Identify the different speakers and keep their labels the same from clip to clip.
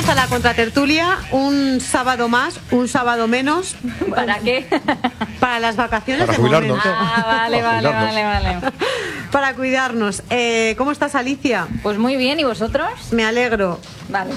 Speaker 1: Bienvenidos a la Contratertulia, un sábado más, un sábado menos.
Speaker 2: ¿Para qué?
Speaker 1: Para las vacaciones
Speaker 3: para
Speaker 1: de
Speaker 3: jubilarnos.
Speaker 1: momento.
Speaker 2: Vale.
Speaker 1: Para cuidarnos. ¿Cómo estás, Alicia?
Speaker 2: Pues muy bien, ¿y vosotros?
Speaker 1: Me alegro.
Speaker 2: Vale.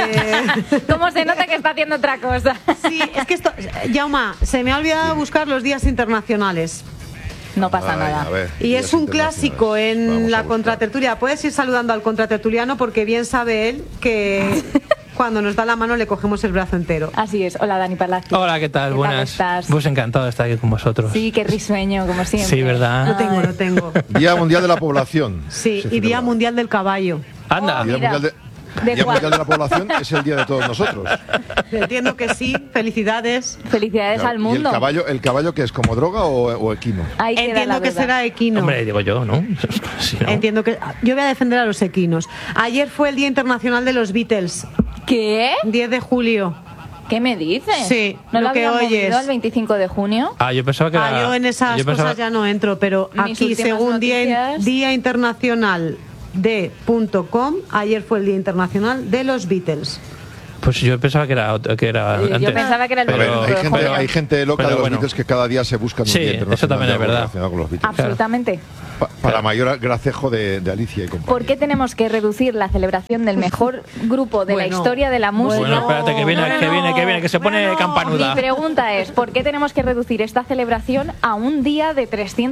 Speaker 2: ¿Cómo se nota que está haciendo otra cosa?
Speaker 1: Sí, es que esto... Jauma, se me ha olvidado buscar los días internacionales.
Speaker 2: No pasa nada.
Speaker 3: A ver,
Speaker 1: Y es un clásico en
Speaker 3: Vamos a
Speaker 1: la
Speaker 3: buscar.
Speaker 1: contratertulia. Puedes ir saludando al contratertuliano porque bien sabe él que cuando nos da la mano le cogemos el brazo entero.
Speaker 2: Así es. Hola, Dani Palacio.
Speaker 4: Hola, ¿qué tal? Buenas.
Speaker 2: estás?
Speaker 4: Pues encantado de estar aquí con vosotros.
Speaker 2: Sí, qué risueño, como siempre.
Speaker 4: Sí, ¿verdad?
Speaker 1: Lo tengo.
Speaker 3: Día Mundial de la Población.
Speaker 1: Sí,
Speaker 3: Se
Speaker 1: y Día
Speaker 3: celebra.
Speaker 1: Mundial del Caballo.
Speaker 4: Anda.
Speaker 3: Día
Speaker 2: Mira.
Speaker 3: Mundial
Speaker 2: ¿De
Speaker 3: Día
Speaker 2: cuál?
Speaker 3: Mundial de la Población es el día de todos nosotros.
Speaker 1: Entiendo que sí, felicidades.
Speaker 2: Felicidades al
Speaker 3: ¿Y
Speaker 2: mundo.
Speaker 3: el caballo que es como droga o equino?
Speaker 2: Ahí queda la
Speaker 1: Entiendo que
Speaker 2: duda.
Speaker 1: será equino.
Speaker 4: Hombre, digo yo, ¿no? Si no.
Speaker 1: Entiendo que yo voy a defender a los equinos. Ayer fue el Día Internacional de los Beatles,
Speaker 2: ¿Qué?
Speaker 1: 10 de julio.
Speaker 2: ¿Qué me dices?
Speaker 1: Sí,
Speaker 2: ¿No
Speaker 1: lo
Speaker 2: lo
Speaker 1: que
Speaker 2: habían
Speaker 1: oyes.
Speaker 2: movido el 25 de junio?
Speaker 4: Yo pensaba que era...
Speaker 1: Yo en esas
Speaker 4: yo pensaba-
Speaker 1: cosas ya no entro, pero
Speaker 2: Mis
Speaker 1: aquí,
Speaker 2: últimas
Speaker 1: según
Speaker 2: noticias.
Speaker 1: Día Internacional de.com, ayer fue el Día Internacional de los Beatles.
Speaker 4: Pues yo pensaba que era antes.
Speaker 2: Yo pensaba que era el
Speaker 3: A ver,
Speaker 2: 25 de junio.
Speaker 3: hay gente loca
Speaker 4: pero
Speaker 3: de los
Speaker 4: bueno.
Speaker 3: Beatles que cada día se buscan un
Speaker 4: Sí,
Speaker 3: día
Speaker 4: eso
Speaker 3: internacional
Speaker 4: también
Speaker 3: de
Speaker 4: es
Speaker 3: algo
Speaker 4: verdad.
Speaker 3: relacionado con los Beatles.
Speaker 2: Absolutamente.
Speaker 3: Para mayor gracejo de Alicia y compañía.
Speaker 2: ¿Por qué tenemos que reducir la celebración del mejor grupo de la
Speaker 1: Bueno,
Speaker 2: historia de la música?
Speaker 4: Bueno, espérate, que viene, que se pone
Speaker 2: Mi
Speaker 4: campanuda.
Speaker 2: pregunta es, ¿por qué tenemos que reducir esta celebración a un día de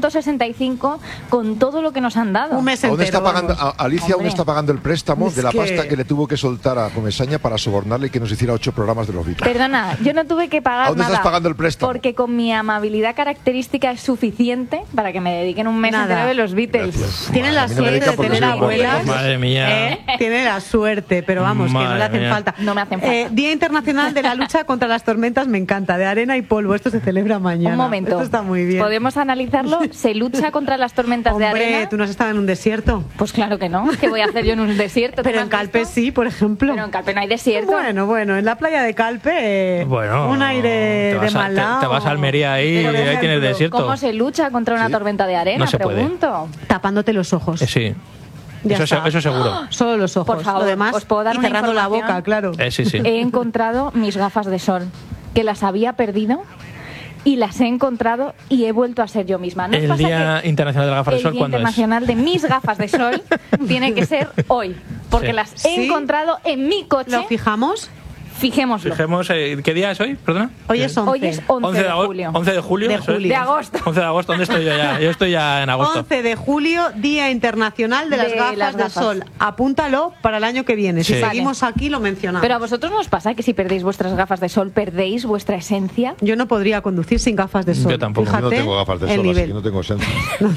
Speaker 2: 365 con todo lo que nos han dado?
Speaker 1: Un mes
Speaker 3: ¿A dónde
Speaker 1: entero.
Speaker 3: está pagando,
Speaker 1: vamos.
Speaker 3: Alicia aún
Speaker 2: Hombre.
Speaker 3: está pagando el préstamo
Speaker 1: Es
Speaker 3: de la
Speaker 1: que-
Speaker 3: pasta que le tuvo que soltar a Comesaña para sobornarle y que nos hiciera 8 programas de los Beatles?
Speaker 2: Perdona, yo no tuve que
Speaker 3: ¿A
Speaker 2: pagar
Speaker 3: dónde
Speaker 2: nada.
Speaker 3: estás pagando el préstamo?
Speaker 2: Porque con mi amabilidad característica es suficiente para que me dediquen un mes
Speaker 1: Nada.
Speaker 2: entero de los Beatles.
Speaker 3: Gracias.
Speaker 1: Tiene
Speaker 3: Madre,
Speaker 1: la
Speaker 3: a mí no me
Speaker 1: suerte
Speaker 3: dedica
Speaker 1: de
Speaker 3: porque
Speaker 1: tener
Speaker 3: soy un pobre.
Speaker 1: abuelas.
Speaker 4: Madre mía.
Speaker 1: Tiene la suerte, pero vamos, que no le
Speaker 4: Madre
Speaker 1: hacen
Speaker 4: mía.
Speaker 1: falta.
Speaker 2: No me hacen falta.
Speaker 1: Día Internacional de la Lucha contra las Tormentas, me encanta, de arena y polvo. Esto se celebra mañana.
Speaker 2: Un momento.
Speaker 1: Esto está muy bien.
Speaker 2: ¿Podemos analizarlo? ¿Se lucha contra las tormentas de
Speaker 1: Hombre,
Speaker 2: arena?
Speaker 1: ¿tú no has estado en un desierto?
Speaker 2: Pues claro que no. ¿Qué voy a hacer yo en un desierto? ¿Tú
Speaker 1: Pero
Speaker 2: me
Speaker 1: en
Speaker 2: has
Speaker 1: Calpe
Speaker 2: visto?
Speaker 1: sí, por ejemplo.
Speaker 2: Pero en Calpe no hay desierto.
Speaker 1: Bueno, en la playa de Calpe,
Speaker 4: Bueno,
Speaker 1: un aire
Speaker 4: te vas
Speaker 1: de
Speaker 4: a-
Speaker 1: Malao.
Speaker 4: te vas a Almería ahí
Speaker 2: Pero,
Speaker 4: y ahí
Speaker 2: por
Speaker 4: tienes
Speaker 1: ejemplo,
Speaker 4: desierto.
Speaker 2: ¿Cómo se lucha contra una
Speaker 3: Sí.
Speaker 2: tormenta de arena?
Speaker 4: No se puede.
Speaker 2: Pregunto.
Speaker 1: Tapándote los ojos.
Speaker 4: Sí.
Speaker 1: Ya
Speaker 4: Eso,
Speaker 1: está.
Speaker 4: eso seguro.
Speaker 1: Solo los ojos.
Speaker 2: Por favor,
Speaker 1: lo demás,
Speaker 2: ¿os puedo dar
Speaker 1: y
Speaker 2: una
Speaker 1: cerrando la
Speaker 2: información?
Speaker 1: boca, claro.
Speaker 4: Sí, sí.
Speaker 2: He encontrado mis gafas de sol, que las había perdido y las he encontrado y he vuelto a ser yo misma. ¿No os
Speaker 4: El
Speaker 2: pasa
Speaker 4: Día
Speaker 2: que
Speaker 4: Internacional de las Gafas de
Speaker 2: el
Speaker 4: Sol,
Speaker 2: Día
Speaker 4: ¿cuándo es?
Speaker 2: Internacional de mis gafas de sol tiene que ser hoy? Porque
Speaker 4: Sí.
Speaker 2: las he
Speaker 1: ¿Sí?
Speaker 2: encontrado en mi coche.
Speaker 1: ¿Lo fijamos?
Speaker 2: Fijémoslo.
Speaker 4: Fijemos, ¿qué día es hoy? Perdona.
Speaker 1: Hoy es 11.
Speaker 2: Hoy es 11 de julio.
Speaker 4: 11 de julio.
Speaker 1: De
Speaker 4: eso es.
Speaker 1: julio.
Speaker 2: De agosto.
Speaker 4: 11 de agosto. ¿Dónde estoy yo ya? Yo estoy ya en agosto.
Speaker 1: 11 de julio, Día Internacional de las
Speaker 2: De
Speaker 1: Gafas
Speaker 2: las
Speaker 1: de
Speaker 2: gafas.
Speaker 1: Sol. Apúntalo para el año que viene. Si
Speaker 4: Sí.
Speaker 1: seguimos aquí, lo mencionamos.
Speaker 2: Pero a vosotros nos pasa que si perdéis vuestras gafas de sol, perdéis vuestra esencia.
Speaker 1: Yo no podría conducir sin gafas de sol.
Speaker 4: Yo tampoco.
Speaker 3: Yo no
Speaker 1: Fíjate
Speaker 3: tengo gafas de
Speaker 1: el
Speaker 3: sol, así
Speaker 1: nivel.
Speaker 3: que no tengo esencia.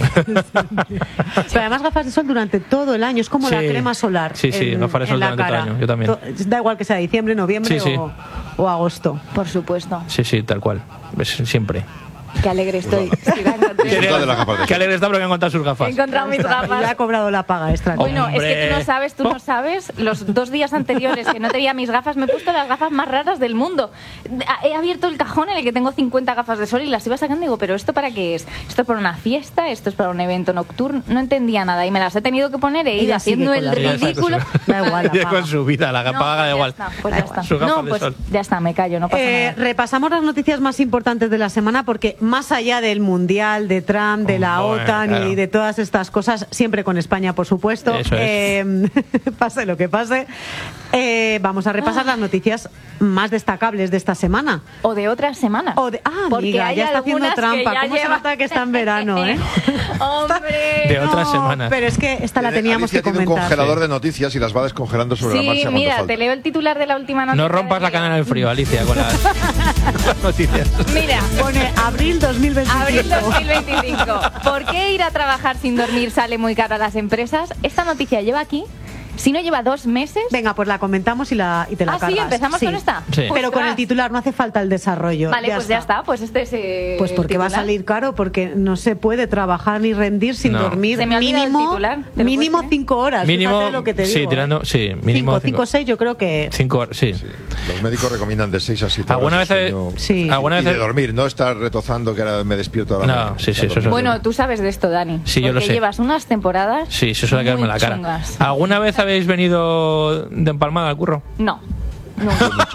Speaker 1: Pero además gafas de sol durante todo el año. Es como la
Speaker 4: Sí.
Speaker 1: crema solar.
Speaker 4: Sí, sí, gafas de sol
Speaker 1: en la
Speaker 4: durante todo el
Speaker 1: cara.
Speaker 4: año. Yo también.
Speaker 1: Da igual que sea diciembre, noviembre
Speaker 4: Sí, sí.
Speaker 1: o agosto.
Speaker 2: Por supuesto.
Speaker 4: Sí, sí, tal cual. Es siempre.
Speaker 2: Qué alegre estoy.
Speaker 3: Disfruta de las gafas de
Speaker 4: Qué
Speaker 3: sol.
Speaker 4: alegre está porque me han contado sus
Speaker 2: He
Speaker 4: gafas.
Speaker 2: encontrado mis
Speaker 1: Ya ha
Speaker 2: gafas.
Speaker 1: cobrado la paga extra.
Speaker 2: Bueno, es que
Speaker 4: Hombre.
Speaker 2: tú no sabes, los 2 días anteriores que no tenía mis gafas, me he puesto las gafas más raras del mundo. He abierto el cajón en el que tengo 50 gafas de sol y las iba sacando y digo, ¿pero esto para qué es? ¿Esto es para una fiesta? ¿Esto es para un evento nocturno? No entendía nada y me las he tenido que poner e ir
Speaker 1: Ella sigue
Speaker 2: haciendo
Speaker 1: con
Speaker 2: el
Speaker 1: las
Speaker 4: Ella está con
Speaker 2: ridículo.
Speaker 4: su-
Speaker 1: Da igual, la
Speaker 4: Ella
Speaker 1: paga.
Speaker 4: con su vida, la
Speaker 2: No,
Speaker 4: paga da
Speaker 2: pues
Speaker 4: igual.
Speaker 2: Pues ya está.
Speaker 4: Sus gafas
Speaker 2: No,
Speaker 4: de
Speaker 2: pues
Speaker 4: sol.
Speaker 2: ya está, me callo, no pasa nada.
Speaker 1: Repasamos las noticias más importantes de la semana porque más allá del Mundial, de Trump, de la
Speaker 4: Bueno,
Speaker 1: OTAN
Speaker 4: claro.
Speaker 1: y de todas estas cosas, siempre con España, por supuesto,
Speaker 4: Eso es.
Speaker 1: pase lo que pase, vamos a repasar las noticias más destacables de esta semana.
Speaker 2: O de otras semanas. Porque
Speaker 1: Amiga,
Speaker 2: hay
Speaker 1: ya está haciendo
Speaker 2: algunas que
Speaker 1: trampa.
Speaker 2: ya
Speaker 1: ¿Cómo se
Speaker 2: lleva-
Speaker 1: nota que está en verano, eh?
Speaker 2: ¡Hombre!
Speaker 4: De otras semanas.
Speaker 1: Pero es que esta la teníamos
Speaker 3: Alicia
Speaker 1: que
Speaker 3: tiene un
Speaker 1: comentar.
Speaker 3: congelador de noticias y las va descongelando sobre la
Speaker 2: Sí,
Speaker 3: marcha cuando
Speaker 2: mira,
Speaker 3: falta.
Speaker 2: te leo el titular de la última noticia.
Speaker 4: No rompas la
Speaker 2: del día.
Speaker 4: cana en el frío, Alicia, con las, las noticias.
Speaker 2: Mira,
Speaker 1: Pone abril 2025.
Speaker 2: abril 2025. ¿Por qué ir a trabajar sin dormir sale muy caro a las empresas? Esta noticia lleva aquí, si no lleva 2 meses.
Speaker 1: Venga, pues la comentamos y te la
Speaker 2: Ah,
Speaker 1: cargas.
Speaker 2: sí, empezamos con esta.
Speaker 4: Sí.
Speaker 1: Pero con el
Speaker 2: Ostras.
Speaker 1: titular no hace falta el desarrollo.
Speaker 2: Vale, pues ya está. Pues este es
Speaker 1: Pues porque va a
Speaker 2: titular.
Speaker 1: salir caro, porque no se puede trabajar ni rendir sin
Speaker 4: No.
Speaker 1: dormir
Speaker 2: Se me ha olvidado el
Speaker 1: mínimo,
Speaker 2: titular, ¿te lo
Speaker 1: mínimo
Speaker 2: puedes creer?
Speaker 1: 5 horas.
Speaker 4: Mínimo,
Speaker 1: Fíjate lo que te
Speaker 4: sí,
Speaker 1: digo,
Speaker 4: tirando, sí, mínimo
Speaker 1: 5 o 6 yo creo que...
Speaker 4: 5 horas, sí.
Speaker 3: Sí, los médicos recomiendan de 6 a 7
Speaker 4: ¿Alguna
Speaker 3: horas de
Speaker 4: vez he-
Speaker 3: sueño.
Speaker 1: Sí.
Speaker 4: ¿Alguna
Speaker 3: Y
Speaker 4: vez
Speaker 3: de dormir, no estar retozando que ahora me despierto ahora.
Speaker 4: No, sí, sí, eso es
Speaker 2: Bueno, tú sabes de esto, Dani.
Speaker 4: Sí, yo lo
Speaker 2: porque
Speaker 4: sé.
Speaker 2: llevas unas temporadas.
Speaker 4: Sí, eso suele quedarme en la cara.
Speaker 2: chungas.
Speaker 4: ¿Alguna vez habéis venido de empalmada al curro?
Speaker 2: No. No.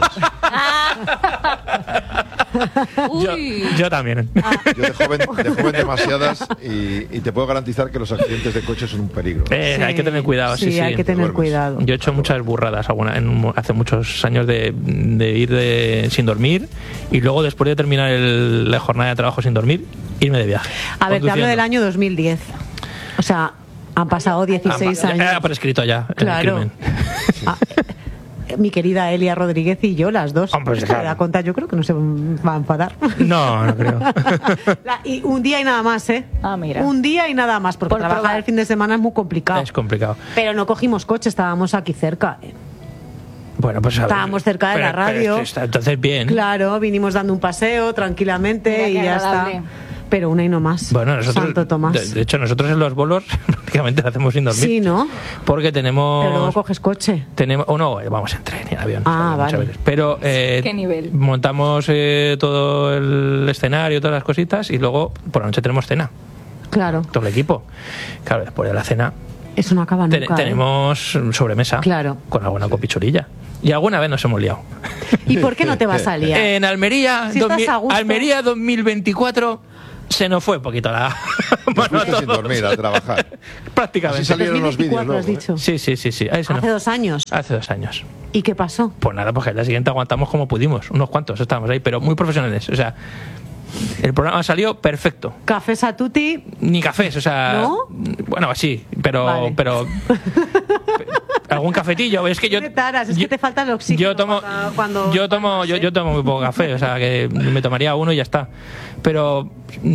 Speaker 2: Uy.
Speaker 4: Yo también.
Speaker 3: Yo de joven demasiadas y te puedo garantizar que los accidentes de coche son un peligro.
Speaker 4: Hay que tener cuidado, sí.
Speaker 1: hay que tener
Speaker 3: Duermes.
Speaker 1: cuidado.
Speaker 4: Yo he hecho muchas burradas hace muchos años de ir sin dormir y luego después de terminar la jornada de trabajo sin dormir, irme de viaje.
Speaker 1: A ver, te hablo
Speaker 4: conduciendo.
Speaker 1: del año 2010. O sea, han pasado 16 años.
Speaker 4: Ha prescrito ya el
Speaker 1: Claro.
Speaker 4: crimen.
Speaker 1: Ah, mi querida Elia Rodríguez y yo, las dos.
Speaker 4: Hombre,
Speaker 1: Se
Speaker 4: claro.
Speaker 1: da cuenta, yo creo que no se va a enfadar.
Speaker 4: No creo.
Speaker 1: Y un día y nada más, ¿eh?
Speaker 2: Ah, mira.
Speaker 1: Un día y nada más, porque
Speaker 2: Por
Speaker 1: trabajar
Speaker 2: probar.
Speaker 1: el fin de semana es muy complicado.
Speaker 4: Es complicado.
Speaker 1: Pero no cogimos coche, estábamos aquí cerca.
Speaker 4: Bueno, pues a ver.
Speaker 1: Estábamos cerca de la radio.
Speaker 4: Entonces bien.
Speaker 1: Claro, vinimos dando un paseo tranquilamente
Speaker 2: Mira,
Speaker 1: y
Speaker 2: qué
Speaker 1: ya
Speaker 2: agradable.
Speaker 1: está. Pero una y no más.
Speaker 4: Bueno, nosotros,
Speaker 1: Santo Tomás.
Speaker 4: de hecho, nosotros en los bolos prácticamente lo hacemos sin dormir.
Speaker 1: Sí, ¿no?
Speaker 4: Porque tenemos...
Speaker 1: Pero luego coges coche.
Speaker 4: No, vamos en tren y en avión.
Speaker 1: Ah,
Speaker 4: muchas
Speaker 1: vale.
Speaker 4: veces. Pero
Speaker 2: ¿Qué nivel?
Speaker 4: montamos todo el escenario, todas las cositas y luego por la noche tenemos cena,
Speaker 1: Claro.
Speaker 4: todo el equipo. Claro, después de la cena
Speaker 1: Eso no acaba nunca. ¿eh?
Speaker 4: tenemos sobremesa
Speaker 1: Claro.
Speaker 4: con alguna copichurilla. Y alguna vez nos hemos liado.
Speaker 1: ¿Y por qué no te vas a liar?
Speaker 4: En Almería,
Speaker 1: Si estás a gusto.
Speaker 4: Almería 2024 se nos fue un poquito la
Speaker 3: Nos
Speaker 4: mano a
Speaker 3: fuiste sin
Speaker 4: todos.
Speaker 3: dormir a trabajar.
Speaker 4: Prácticamente.
Speaker 3: Así salieron los vídeos
Speaker 1: 2024 has
Speaker 3: luego,
Speaker 1: dicho.
Speaker 4: Sí. Ahí se nos-
Speaker 1: Hace 2 años.
Speaker 4: Hace 2 años.
Speaker 1: ¿Y qué pasó?
Speaker 4: Pues nada, porque al día siguiente aguantamos como pudimos. Unos cuantos estábamos ahí, pero muy profesionales. O sea, el programa salió perfecto.
Speaker 1: Café Satuti.
Speaker 4: Ni cafés, o sea...
Speaker 1: ¿No?
Speaker 4: Bueno, sí, pero...
Speaker 1: Vale.
Speaker 4: pero algún cafetillo. Es que yo...
Speaker 1: Qué taras, es que te falta el oxígeno
Speaker 4: Yo tomo,
Speaker 1: cuando
Speaker 4: yo tomo muy poco café, o sea, que me tomaría uno y ya está. Pero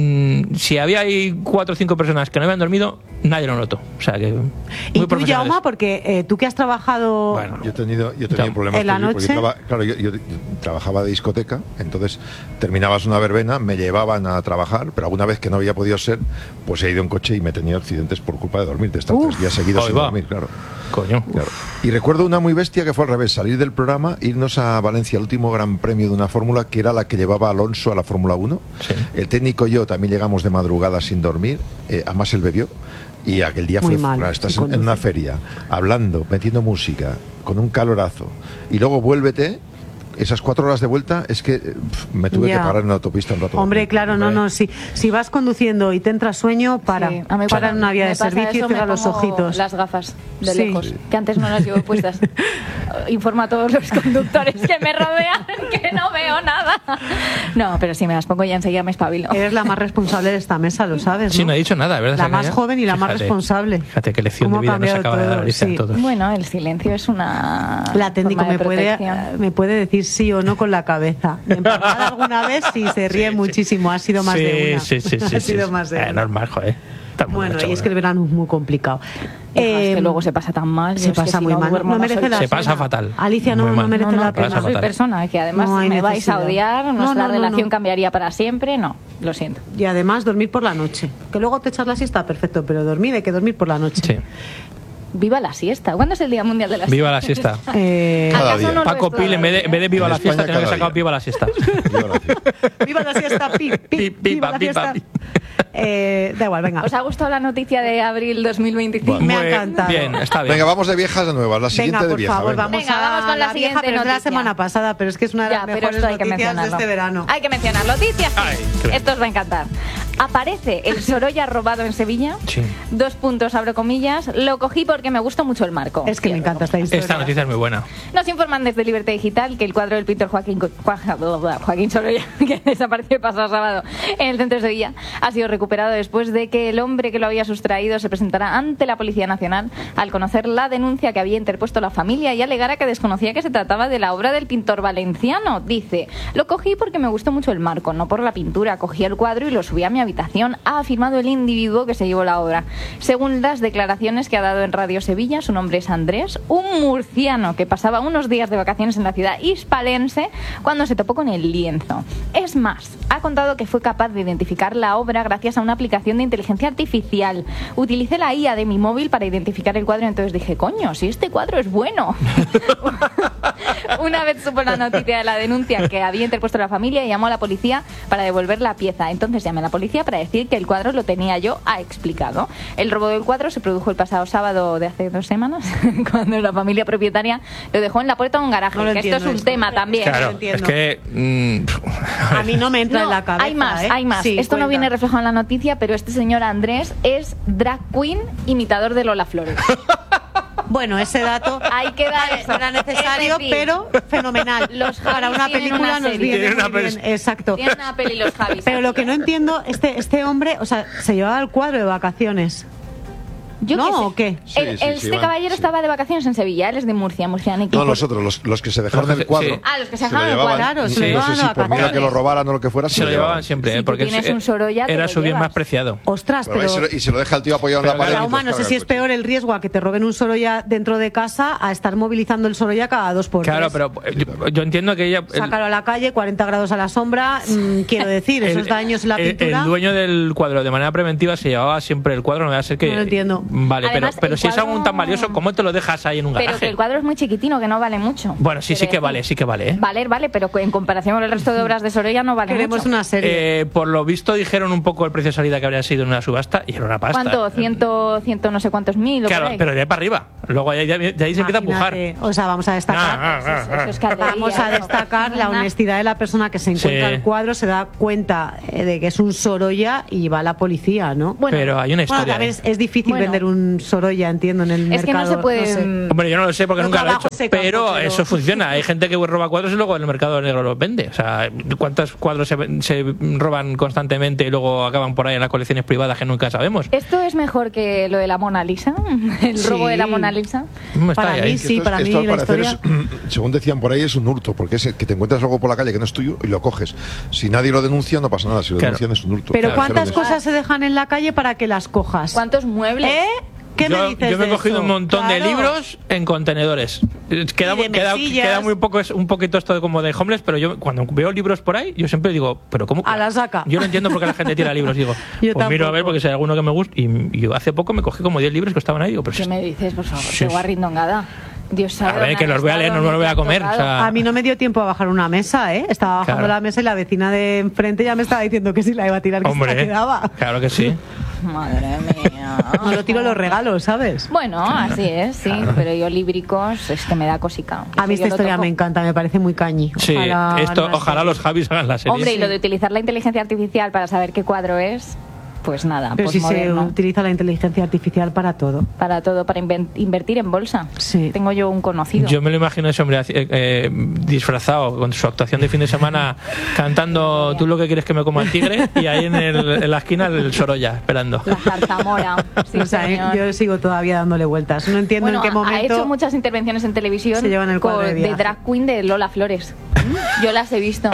Speaker 4: si había ahí 4 o 5 personas que no habían dormido, nadie lo notó. O sea, que...
Speaker 1: ¿Y
Speaker 4: muy
Speaker 1: tú,
Speaker 4: profesionales.
Speaker 1: Jauma? Porque tú que has trabajado...
Speaker 4: Bueno,
Speaker 3: Yo he tenido
Speaker 4: Ya.
Speaker 3: problemas
Speaker 1: ¿En la
Speaker 3: porque
Speaker 1: noche?
Speaker 3: claro, yo trabajaba de discoteca, entonces terminabas una verbena, me llevaban a trabajar, pero alguna vez que no había podido ser, pues he ido en coche y me he tenido accidentes por culpa de dormir, de estar 3 días seguidos
Speaker 4: Ahí
Speaker 3: sin
Speaker 4: va.
Speaker 3: dormir, claro.
Speaker 4: coño.
Speaker 3: Claro. Y recuerdo una muy bestia que fue al revés, salir del programa, irnos a Valencia, el último gran premio de una fórmula que era la que llevaba Alonso a la Fórmula 1.
Speaker 4: Sí.
Speaker 3: El técnico y yo también llegamos de madrugada sin dormir, además él bebió. Y aquel día
Speaker 1: Muy
Speaker 3: fue,
Speaker 1: mal,
Speaker 3: claro, estás
Speaker 1: y
Speaker 3: en una feria, hablando, metiendo música, con un calorazo, y luego vuélvete, esas 4 horas de vuelta, es que me tuve
Speaker 1: Ya.
Speaker 3: que parar en la autopista un rato.
Speaker 1: Hombre, claro, no. Si vas conduciendo y te entra sueño, para.
Speaker 2: Sí, a mí
Speaker 1: para
Speaker 2: cuando
Speaker 1: en una vía
Speaker 2: me
Speaker 1: de
Speaker 2: pasa
Speaker 1: servicio y
Speaker 2: eso,
Speaker 1: cierra
Speaker 2: me
Speaker 1: los
Speaker 2: pongo
Speaker 1: ojitos.
Speaker 2: Las gafas de
Speaker 1: Sí.
Speaker 2: lejos, que antes no las llevo puestas. Informa a todos los conductores que me rodean que no veo nada. No, pero si me las pongo ya enseguida me espabilo.
Speaker 1: Eres la más responsable de esta mesa, lo sabes,
Speaker 4: Sí,
Speaker 1: ¿no?
Speaker 4: no he dicho nada, ¿verdad?
Speaker 1: La
Speaker 4: Se
Speaker 1: más
Speaker 4: calla.
Speaker 1: joven y la más
Speaker 4: Fíjate,
Speaker 1: responsable.
Speaker 4: Fíjate qué lección
Speaker 1: ¿Cómo
Speaker 4: de
Speaker 1: ha
Speaker 4: vida nos
Speaker 1: cambiado
Speaker 4: acaba de dar
Speaker 1: todo?
Speaker 4: Alicia
Speaker 1: Sí.
Speaker 4: a todos.
Speaker 2: Bueno, el silencio es una
Speaker 1: La técnico
Speaker 2: forma de
Speaker 1: me puede decir sí o no con la cabeza. Empanada alguna vez sí se ríe muchísimo. Ha sido más de una.
Speaker 4: Sí.
Speaker 1: Ha sido más de una.
Speaker 4: Normal, joder. Estamos
Speaker 1: Bueno,
Speaker 4: mucho,
Speaker 1: y es que el verano es muy complicado.
Speaker 2: Es que luego se pasa tan mal. yo
Speaker 1: se
Speaker 2: es que
Speaker 1: pasa
Speaker 2: si
Speaker 1: muy
Speaker 2: no
Speaker 1: mal.
Speaker 2: duermo,
Speaker 1: No
Speaker 2: no
Speaker 1: merece
Speaker 2: soy-
Speaker 1: la
Speaker 4: Se pasa
Speaker 1: pena.
Speaker 4: fatal.
Speaker 1: Alicia, no,
Speaker 4: Muy
Speaker 1: no
Speaker 4: mal.
Speaker 1: merece
Speaker 2: No,
Speaker 1: la
Speaker 2: pero
Speaker 1: pena.
Speaker 2: no soy
Speaker 4: fatal.
Speaker 2: persona, que además
Speaker 1: No hay
Speaker 2: me vais a
Speaker 1: necesidad.
Speaker 2: odiar,
Speaker 1: No,
Speaker 2: nuestra
Speaker 1: no,
Speaker 2: relación
Speaker 1: no.
Speaker 2: cambiaría para siempre, no, lo siento.
Speaker 1: Y además dormir por la noche. Que luego te echas la siesta, perfecto, pero dormir hay que dormir por la noche.
Speaker 4: Sí.
Speaker 2: Viva la siesta. ¿Cuándo es el Día Mundial de la Siesta?
Speaker 4: Viva la siesta.
Speaker 3: Cada
Speaker 2: ¿Acaso
Speaker 3: día.
Speaker 2: no lo
Speaker 4: Paco
Speaker 2: es
Speaker 4: Pil, en vez de viva
Speaker 3: En
Speaker 4: la fiesta,
Speaker 3: España
Speaker 4: tenía que
Speaker 3: cada
Speaker 4: sacar
Speaker 3: día.
Speaker 4: viva la siesta.
Speaker 3: Yo gracias.
Speaker 1: ¡Viva la siesta! ¡Viva la
Speaker 4: Pipa,
Speaker 1: fiesta!
Speaker 4: pipa.
Speaker 1: Da igual, venga.
Speaker 2: ¿Os ha gustado la noticia de abril 2025?
Speaker 1: Me ha
Speaker 4: Muy
Speaker 1: encantado.
Speaker 4: Bien, está bien.
Speaker 3: Venga, vamos de viejas a nuevas. La siguiente
Speaker 1: Venga,
Speaker 3: de
Speaker 1: por
Speaker 3: vieja.
Speaker 1: favor,
Speaker 3: venga.
Speaker 1: vamos,
Speaker 2: Venga, vamos con la
Speaker 1: vieja,
Speaker 2: siguiente
Speaker 1: pero es de la
Speaker 2: noticia.
Speaker 1: semana pasada, pero es que es una de las
Speaker 2: Ya, pero
Speaker 1: mejores
Speaker 2: esto hay que
Speaker 1: noticias de
Speaker 2: mencionarlo.
Speaker 1: este verano.
Speaker 2: Hay que mencionarlo. Noticias.
Speaker 4: Ay, qué bien.
Speaker 2: Esto os va a encantar. Aparece el Sorolla robado en Sevilla.
Speaker 4: Sí.
Speaker 2: 2 puntos, abro comillas. Lo cogí porque me gustó mucho el marco.
Speaker 1: Es que me encanta esta historia.
Speaker 4: Esta noticia es muy buena.
Speaker 2: Nos informan desde Libertad Digital que el cuadro del pintor Joaquín Sorolla, que desapareció el pasado sábado en el centro de Sevilla, ha sido recuperado después de que el hombre que lo había sustraído se presentara ante la Policía Nacional al conocer la denuncia que había interpuesto la familia y alegara que desconocía que se trataba de la obra del pintor valenciano. Dice, lo cogí porque me gustó mucho el marco, no por la pintura. Cogí el cuadro y lo subí a mi habitación, ha afirmado el individuo que se llevó la obra. Según las declaraciones que ha dado en Radio Sevilla, su nombre es Andrés, un murciano que pasaba unos días de vacaciones en la ciudad hispalense cuando se topó con el lienzo. Es más, ha contado que fue capaz de identificar la obra gracias a una aplicación de inteligencia artificial. Utilicé la IA de mi móvil para identificar el cuadro, entonces dije, coño, si este cuadro es bueno. Una vez supo la noticia de la denuncia que había interpuesto la familia, llamó a la policía para devolver la pieza. Entonces llamé a la policía para decir que el cuadro lo tenía yo, ha explicado. El robo del cuadro se produjo el pasado sábado de hace 2 semanas, cuando la familia propietaria lo dejó en la puerta de un garaje.
Speaker 1: No
Speaker 2: que esto es un tema también.
Speaker 4: Claro, es que...
Speaker 1: A mí no me entra en la cabeza.
Speaker 2: Hay más,
Speaker 1: ¿eh?
Speaker 2: hay más.
Speaker 1: Sí,
Speaker 2: Esto no
Speaker 1: cuenta.
Speaker 2: viene reflejado en la noticia, pero este señor Andrés es drag queen imitador de Lola Flores.
Speaker 1: Bueno, ese dato
Speaker 2: Ahí queda eso.
Speaker 1: no era necesario,
Speaker 2: Es decir,
Speaker 1: pero fenomenal.
Speaker 2: los
Speaker 1: Para
Speaker 2: Javis
Speaker 1: una
Speaker 2: tienen
Speaker 1: película
Speaker 2: una
Speaker 1: nos
Speaker 2: serie.
Speaker 1: viene
Speaker 4: Tienen
Speaker 1: muy
Speaker 4: una
Speaker 1: bien. Exacto.
Speaker 2: Tiene una peli los Javis.
Speaker 1: Pero lo
Speaker 2: aquí.
Speaker 1: que no entiendo, este hombre, o sea, se llevaba el cuadro de vacaciones.
Speaker 2: Yo
Speaker 1: ¿No?
Speaker 2: qué sé.
Speaker 1: ¿O qué?
Speaker 3: Sí, sí,
Speaker 2: Este
Speaker 3: van,
Speaker 2: caballero
Speaker 3: sí.
Speaker 2: estaba de vacaciones en Sevilla, él es de Murcia, murcianico.
Speaker 3: No, los otros, los que se dejaron
Speaker 4: Los
Speaker 3: el
Speaker 4: que-
Speaker 3: cuadro.
Speaker 4: sí.
Speaker 2: Ah, los que se
Speaker 3: lo
Speaker 2: dejaron el
Speaker 3: llevaban.
Speaker 2: cuadro.
Speaker 1: Claro, se
Speaker 3: No
Speaker 1: lo llevaban
Speaker 3: sé
Speaker 1: a
Speaker 3: si por miedo a que
Speaker 1: vacaciones.
Speaker 3: lo robaran o lo que fuera,
Speaker 4: Se lo llevaban siempre,
Speaker 2: Si tú
Speaker 4: porque
Speaker 2: tienes un Sorolla, te
Speaker 4: era
Speaker 2: lo
Speaker 4: su bien
Speaker 2: llevas.
Speaker 4: más preciado.
Speaker 1: Ostras,
Speaker 3: Pero
Speaker 1: pero...
Speaker 3: y se lo deja el tío apoyado en la
Speaker 4: Pero
Speaker 3: pared.
Speaker 4: claro,
Speaker 3: y
Speaker 1: Trauma, no
Speaker 3: pues
Speaker 1: sé si
Speaker 3: carga
Speaker 1: es
Speaker 3: el coche.
Speaker 1: peor el riesgo a que te roben un Sorolla dentro de casa a estar movilizando el Sorolla cada 2 por 3.
Speaker 4: Claro, pero yo entiendo que ella...
Speaker 1: Sácalo a la calle, 40 grados a la sombra, quiero decir, esos daños en la pintura...
Speaker 4: El dueño del cuadro de manera preventiva se llevaba siempre el cuadro, no va a ser que...
Speaker 1: No lo entiendo.
Speaker 4: Vale,
Speaker 2: Además,
Speaker 4: pero
Speaker 2: el
Speaker 4: si es algo
Speaker 2: cuadro-
Speaker 4: tan valioso, ¿cómo te lo dejas ahí en un
Speaker 2: Pero
Speaker 4: garaje?
Speaker 2: que el cuadro es muy chiquitino, que no vale mucho.
Speaker 4: Bueno, sí,
Speaker 2: Quiero
Speaker 4: sí que vale, ¿eh?
Speaker 2: Vale, pero en comparación con el resto de obras de Sorolla no vale
Speaker 1: Queremos
Speaker 2: mucho.
Speaker 1: una serie.
Speaker 4: Por lo visto dijeron un poco el precio de salida que habría sido en una subasta y era una pasta.
Speaker 2: ¿Cuánto? Ciento no sé cuántos mil. o
Speaker 4: Claro,
Speaker 2: por ahí.
Speaker 4: pero de ahí para arriba. Luego de ahí se empieza a empujar.
Speaker 1: Imagínate. O sea, vamos a destacar...
Speaker 2: Eso es caldería,
Speaker 1: Vamos a
Speaker 2: ¿no?
Speaker 1: destacar la
Speaker 2: Una-
Speaker 1: honestidad de la persona que se encuentra
Speaker 4: Sí.
Speaker 1: el cuadro, se da cuenta de que es un Sorolla y va a la policía, ¿no?
Speaker 2: Bueno,
Speaker 4: Pero hay una
Speaker 1: Bueno,
Speaker 4: historia.
Speaker 1: también es difícil
Speaker 2: Bueno.
Speaker 1: vender un Sorolla, entiendo, en el
Speaker 2: Es que
Speaker 1: mercado.
Speaker 2: no se puede...
Speaker 1: sé.
Speaker 4: Hombre, yo no lo sé porque
Speaker 1: Yo
Speaker 4: nunca lo he
Speaker 1: trabajo
Speaker 4: hecho,
Speaker 1: ese campo,
Speaker 4: pero
Speaker 1: pero-
Speaker 4: eso funciona. Hay gente que roba cuadros y luego en el mercado negro los vende. O sea, ¿cuántos cuadros se roban constantemente y luego acaban por ahí en las colecciones privadas que nunca sabemos?
Speaker 2: ¿Esto es mejor que lo de la Mona Lisa? ¿El
Speaker 1: Sí.
Speaker 2: robo de la Mona Lisa?
Speaker 4: Está
Speaker 1: Para
Speaker 4: ahí,
Speaker 1: mí
Speaker 4: ahí.
Speaker 1: sí,
Speaker 3: Esto
Speaker 1: para mí
Speaker 3: al
Speaker 1: la
Speaker 3: parecer
Speaker 1: historia...
Speaker 3: según decían por ahí, es un hurto, porque es que te encuentras algo por la calle que no es tuyo y lo coges. Si nadie lo denuncia, no pasa nada. Si lo
Speaker 4: Claro.
Speaker 3: denuncian, es un hurto.
Speaker 1: Pero
Speaker 3: Claro,
Speaker 1: ¿cuántas
Speaker 3: cero de-
Speaker 1: cosas se dejan en la calle para que las cojas?
Speaker 2: ¿Cuántos muebles?
Speaker 1: ¿Eh? ¿Qué me dices
Speaker 4: yo me he
Speaker 1: de
Speaker 4: cogido
Speaker 1: eso?
Speaker 4: un montón de
Speaker 1: Claro.
Speaker 4: libros en contenedores. Queda,
Speaker 1: Y de
Speaker 4: queda,
Speaker 1: mesillas.
Speaker 4: queda muy poco, es un poquito esto de como de homeless, pero yo cuando veo libros por ahí, yo siempre digo, ¿pero cómo?
Speaker 1: A la saca.
Speaker 4: Yo no entiendo por qué la gente tira libros. Digo,
Speaker 1: Yo
Speaker 4: pues miro a ver
Speaker 1: tampoco.
Speaker 4: porque si hay alguno que me gusta. Y yo hace poco me cogí como 10 libros que estaban ahí. Digo, pero
Speaker 2: ¿Qué
Speaker 4: si-
Speaker 2: me dices, por favor?
Speaker 4: Sí.
Speaker 2: Qué guarrindongada. Dios sabe.
Speaker 4: A ver,
Speaker 2: dónde
Speaker 4: que
Speaker 2: han
Speaker 4: los voy a leer,
Speaker 2: estado,
Speaker 4: no me lo voy a
Speaker 2: ni qué
Speaker 4: comer,
Speaker 2: han
Speaker 4: o sea-
Speaker 1: A mí no me dio tiempo a bajar una mesa, ¿eh? Estaba bajando
Speaker 4: Claro.
Speaker 1: la mesa y la vecina de enfrente ya me estaba diciendo que si la iba a tirar, que se la
Speaker 4: Hombre,
Speaker 1: quedaba.
Speaker 4: claro que sí.
Speaker 2: tocado. Madre mía.
Speaker 1: No lo tiro los regalos, ¿sabes?
Speaker 2: Bueno, así es, sí, pero yo líbricos es que me da cosica.
Speaker 1: A mí
Speaker 2: Eso
Speaker 1: esta
Speaker 2: yo lo
Speaker 1: historia
Speaker 2: toco.
Speaker 1: me encanta, me parece muy cañi.
Speaker 4: Sí, ojalá los Javis hagan la serie.
Speaker 2: Hombre, y lo de utilizar la inteligencia artificial para saber qué cuadro es, pues nada,
Speaker 1: Pero
Speaker 2: pues
Speaker 1: si se
Speaker 2: moderno.
Speaker 1: utiliza la inteligencia artificial para todo.
Speaker 2: Para todo, para invertir en bolsa.
Speaker 1: Sí.
Speaker 2: Tengo yo un conocido.
Speaker 4: Yo me lo imagino ese hombre disfrazado con su actuación de fin de semana cantando Tú lo que quieres que me coma el tigre y ahí en la esquina el Sorolla esperando.
Speaker 2: La zarzamora. Sí,
Speaker 1: O sea,
Speaker 2: señor.
Speaker 1: yo sigo todavía dándole vueltas. No entiendo
Speaker 2: Bueno,
Speaker 1: en qué momento...
Speaker 2: ha hecho muchas intervenciones en televisión
Speaker 1: se llevan el cuadro de viaje.
Speaker 2: drag queen de Lola Flores. Yo las he visto.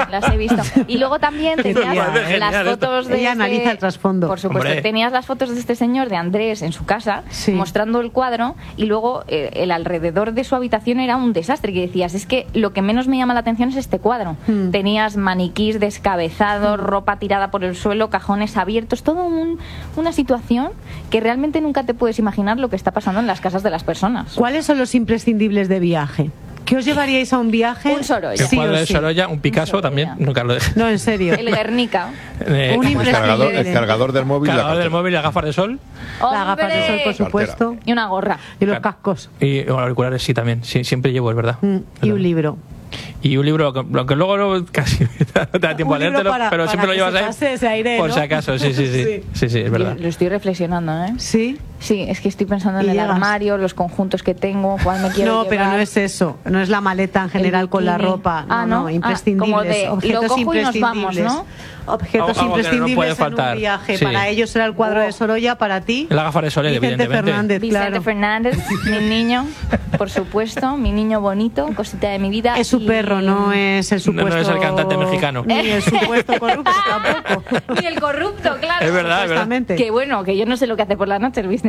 Speaker 2: Y luego también
Speaker 1: Qué
Speaker 2: tenías
Speaker 1: genial,
Speaker 2: las
Speaker 4: genial esto.
Speaker 2: fotos de
Speaker 1: Ella analiza el trasfondo.
Speaker 2: Por supuesto,
Speaker 4: Hombre.
Speaker 2: tenías las fotos de este señor, de Andrés, en su casa,
Speaker 1: Sí.
Speaker 2: mostrando el cuadro, y luego el alrededor de su habitación era un desastre, que decías, es que lo que menos me llama la atención es este cuadro. Tenías maniquís descabezados, ropa tirada por el suelo, cajones abiertos, todo una situación que realmente nunca te puedes imaginar lo que está pasando en las casas de las personas.
Speaker 1: ¿Cuáles son los imprescindibles de viaje? ¿Qué os llevaríais a un viaje?
Speaker 2: Un Sorolla.
Speaker 4: El
Speaker 1: Sí
Speaker 4: cuadro
Speaker 1: o
Speaker 4: de
Speaker 1: sí.
Speaker 4: Sorolla, un Picasso
Speaker 2: Un
Speaker 4: también,
Speaker 2: Sorolla.
Speaker 4: nunca lo dejé.
Speaker 1: No, en serio.
Speaker 2: El Guernica.
Speaker 1: Un imprescindible.
Speaker 3: El cargador del móvil. la
Speaker 4: Cargador del
Speaker 3: cartera.
Speaker 4: móvil, las gafas de sol
Speaker 1: La gafas de sol, por
Speaker 2: ¡Hombre!
Speaker 1: supuesto.
Speaker 2: Y una gorra.
Speaker 1: Y los
Speaker 4: Claro.
Speaker 1: cascos.
Speaker 4: y auriculares, sí, también. Sí, siempre llevo, es verdad.
Speaker 1: Y un libro.
Speaker 4: Y un libro, aunque luego no, casi no te da tiempo a
Speaker 1: Un libro
Speaker 4: leértelo,
Speaker 1: para-
Speaker 4: pero
Speaker 1: para
Speaker 4: siempre lo
Speaker 1: que
Speaker 4: llevas
Speaker 1: se
Speaker 4: ahí.
Speaker 1: pase ese aire,
Speaker 4: por
Speaker 1: ¿no?
Speaker 4: si acaso, sí, es verdad.
Speaker 2: Yo lo estoy reflexionando, ¿eh?
Speaker 1: ¿Sí?
Speaker 2: Sí, es que estoy pensando en
Speaker 1: Y
Speaker 2: el
Speaker 1: llegas.
Speaker 2: armario, los conjuntos que tengo, cuál me quiero
Speaker 1: No, pero
Speaker 2: llevar.
Speaker 1: no es eso. No es la maleta en general con la
Speaker 2: bikini.
Speaker 1: ropa.
Speaker 2: Ah, ¿no?
Speaker 1: imprescindibles.
Speaker 2: como de,
Speaker 1: objetos
Speaker 2: lo cojo y nos
Speaker 1: imprescindibles.
Speaker 2: vamos, ¿no?
Speaker 1: Objetos
Speaker 4: Algo que no
Speaker 1: imprescindibles
Speaker 4: puede
Speaker 1: en
Speaker 4: faltar.
Speaker 1: un viaje.
Speaker 4: Sí.
Speaker 1: Para ellos será el cuadro de Sorolla, para ti.
Speaker 4: La gafa de sol,
Speaker 1: Vicente
Speaker 4: evidentemente.
Speaker 1: Fernández,
Speaker 2: Vicente
Speaker 1: claro.
Speaker 2: Fernández, mi niño, por supuesto, mi niño bonito, cosita de mi vida.
Speaker 1: Es su
Speaker 2: y-
Speaker 1: perro, no es el supuesto...
Speaker 4: No es el cantante mexicano.
Speaker 1: Ni el supuesto corrupto tampoco.
Speaker 2: Y el corrupto, claro.
Speaker 4: Es verdad, es verdad.
Speaker 1: Supuestamente.
Speaker 2: Que bueno, que yo no sé lo que hace por la noche el Vicente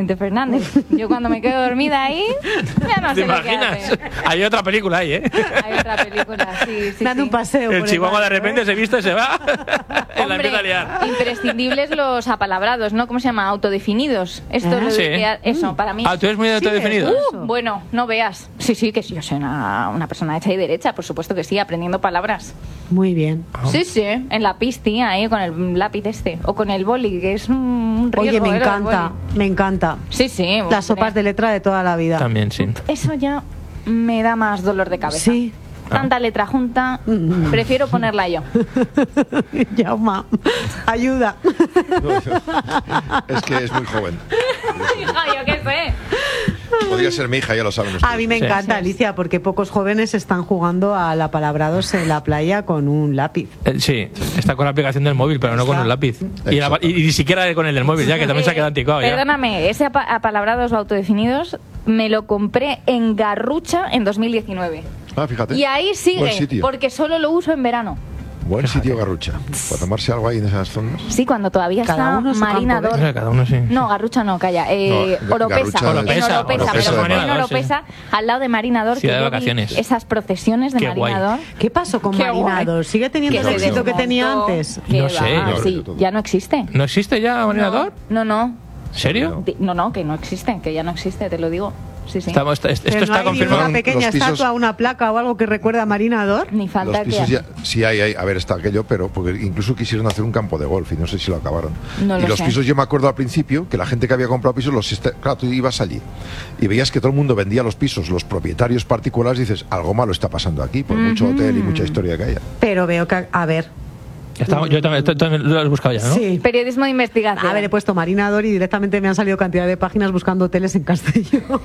Speaker 2: Vicente Fernández. Yo cuando me quedo dormida ahí, ya no
Speaker 4: ¿Te
Speaker 2: sé lo que
Speaker 4: imaginas?
Speaker 2: hace.
Speaker 4: Hay otra película ahí, ¿eh?
Speaker 2: Hay otra película, sí.
Speaker 1: Dando un paseo.
Speaker 4: El
Speaker 1: por
Speaker 4: chihuahua de
Speaker 1: barrio,
Speaker 4: repente
Speaker 1: ¿eh?
Speaker 4: se viste, se va. Y la
Speaker 2: Hombre,
Speaker 4: empieza a liar.
Speaker 2: imprescindibles los apalabrados, ¿no? ¿Cómo se llama? Autodefinidos. Esto
Speaker 1: Ah,
Speaker 2: lo
Speaker 4: sí.
Speaker 2: eso, para mí.
Speaker 4: Ah, ¿tú eres muy autodefinido?
Speaker 2: Bueno, no veas. Sí, que sí, yo soy una persona hecha y derecha, por supuesto que sí, aprendiendo palabras.
Speaker 1: Muy bien.
Speaker 2: Sí, en la pisti, ahí con el lápiz este, o con el boli, que es un riesgo.
Speaker 1: Oye, me
Speaker 2: el
Speaker 1: encanta,
Speaker 2: boli.
Speaker 1: me encanta.
Speaker 2: Sí.
Speaker 1: Las sopas de letra de toda la vida.
Speaker 4: También, sí.
Speaker 2: Eso ya me da más dolor de cabeza.
Speaker 1: Sí.
Speaker 2: Tanta letra junta, prefiero ponerla yo.
Speaker 1: Yauma, ayuda.
Speaker 3: Es que es muy joven.
Speaker 2: Hija, yo qué sé.
Speaker 3: Podría ser mi hija, ya lo saben ustedes.
Speaker 1: A mí me
Speaker 4: Sí.
Speaker 1: encanta, Alicia, porque pocos jóvenes están jugando al apalabrados en la playa con un lápiz.
Speaker 4: Sí, está con la aplicación del móvil, pero no con el lápiz. Y ni siquiera con el del móvil, ya que también se ha quedado anticuado. Ya.
Speaker 2: Perdóname, ese apalabrados o autodefinidos me lo compré en Garrucha en 2019.
Speaker 3: Ah, fíjate.
Speaker 2: Y ahí
Speaker 3: Buen
Speaker 2: sigue,
Speaker 3: sitio.
Speaker 2: porque solo lo uso en verano.
Speaker 3: Buen sitio, Garrucha. Para tomarse algo ahí en esas zonas.
Speaker 2: Sí, cuando todavía
Speaker 1: Cada
Speaker 2: está
Speaker 1: uno su
Speaker 2: Marina
Speaker 1: campo, ¿eh?
Speaker 2: Dor.
Speaker 4: Cada uno sí.
Speaker 2: No, Garrucha no, calla.
Speaker 3: No,
Speaker 2: Oropesa.
Speaker 3: Garrucha
Speaker 2: En
Speaker 4: es-
Speaker 2: Oropesa,
Speaker 4: Oropesa,
Speaker 2: pero
Speaker 4: Marinador,
Speaker 2: en Oropesa, al lado de Marinador,
Speaker 4: Ciudad
Speaker 2: que
Speaker 4: de
Speaker 2: yo vi
Speaker 4: vacaciones.
Speaker 2: esas procesiones de
Speaker 4: Qué guay.
Speaker 2: Marinador.
Speaker 1: ¿Qué pasó con
Speaker 2: Qué
Speaker 1: Marinador?
Speaker 2: guay.
Speaker 1: ¿Sigue teniendo el
Speaker 2: se
Speaker 1: éxito que
Speaker 2: desmontó,
Speaker 1: tenía antes?
Speaker 2: que
Speaker 4: No sé.
Speaker 2: va,
Speaker 3: No,
Speaker 2: sí,
Speaker 3: todo.
Speaker 2: ya no existe.
Speaker 4: ¿No existe ya Marinador?
Speaker 2: No.
Speaker 4: ¿En serio?
Speaker 2: No, que no existe, que ya no existe, te lo digo. Sí.
Speaker 4: Esto
Speaker 1: Pero
Speaker 4: está
Speaker 1: no hay ni
Speaker 4: confirmado.
Speaker 1: una pequeña
Speaker 3: Los pisos-
Speaker 1: estatua, una placa o algo que recuerda a Marinador.
Speaker 2: Ni
Speaker 3: Los
Speaker 2: falta que...
Speaker 3: pisos ya, sí hay, a ver, está aquello, pero porque incluso quisieron hacer un campo de golf y no sé si lo acabaron.
Speaker 2: No
Speaker 3: y
Speaker 2: lo
Speaker 3: los
Speaker 2: sé.
Speaker 3: pisos, yo me acuerdo al principio que la gente que había comprado pisos, claro, tú ibas allí y veías que todo el mundo vendía los pisos, los propietarios particulares, dices, algo malo está pasando aquí, por mucho hotel y mucha historia que haya.
Speaker 1: Pero veo que, a ver,
Speaker 4: Yo también lo he buscado ya, ¿no?
Speaker 1: sí.
Speaker 2: Periodismo de investigación.
Speaker 1: A ver, he puesto Marinador y directamente me han salido cantidad de páginas buscando hoteles en Castellón.